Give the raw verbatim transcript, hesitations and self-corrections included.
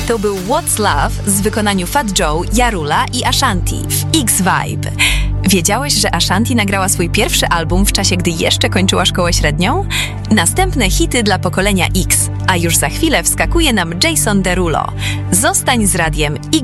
To był What's Love z wykonaniu Fat Joe, Ja Rula i Ashanti w X-Vibe. Wiedziałeś, że Ashanti nagrała swój pierwszy album w czasie, gdy jeszcze kończyła szkołę średnią? Następne hity dla pokolenia X, a już za chwilę wskakuje nam Jason Derulo. Zostań z radiem X